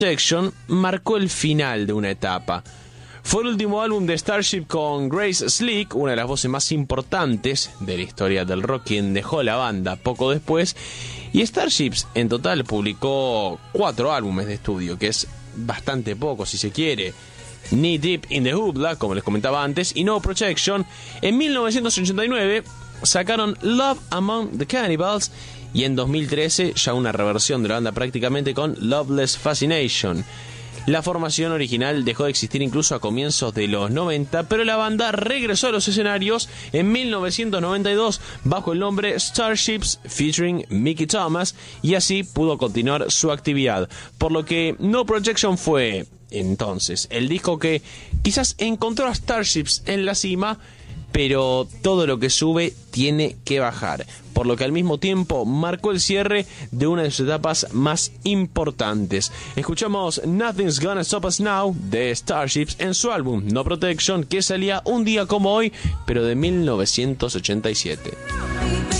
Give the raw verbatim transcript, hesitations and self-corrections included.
Protection marcó el final de una etapa. Fue el último álbum de Starship con Grace Slick, una de las voces más importantes de la historia del rock, quien dejó la banda poco después. Y Starships en total publicó cuatro álbumes de estudio, que es bastante poco si se quiere. Knee Deep in the Hoopla, como les comentaba antes, y No Protection. En mil novecientos ochenta y nueve sacaron Love Among the Cannibals, y en dos mil trece ya una reversión de la banda prácticamente con Loveless Fascination. La formación original dejó de existir incluso a comienzos de los noventa, pero la banda regresó a los escenarios en mil novecientos noventa y dos bajo el nombre Starships featuring Mickey Thomas, y así pudo continuar su actividad, por lo que No Protection fue entonces el disco que quizás encontró a Starships en la cima, pero todo lo que sube tiene que bajar, por lo que al mismo tiempo marcó el cierre de una de sus etapas más importantes. Escuchamos Nothing's Gonna Stop Us Now de Starships en su álbum No Protection, que salía un día como hoy, pero de mil novecientos ochenta y siete.